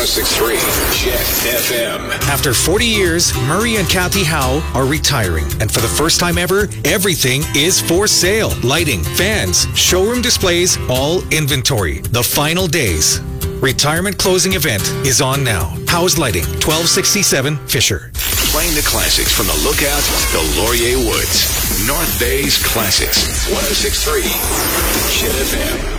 106.3 Jet FM. After 40 years, Murray and Kathy Howe are retiring. And for the first time ever, everything is for sale. Lighting, fans, showroom displays, all inventory. The final days. Retirement closing event is on now. Howe's Lighting, 1267 Fisher. Playing the classics from the Lookout to Laurier Woods. North Bay's Classics. 106.3 Jet FM.